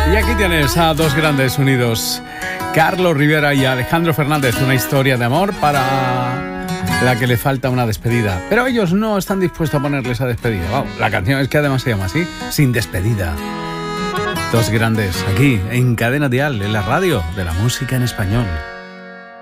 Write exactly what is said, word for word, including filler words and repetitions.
Y aquí tienes a dos grandes unidos, Carlos Rivera y Alejandro Fernández, una historia de amor para la que le falta una despedida. Pero ellos no están dispuestos a ponerle esa despedida. Wow, la canción es que además se llama así, Sin Despedida. Dos grandes aquí en Cadena Dial, en la radio de la música en español.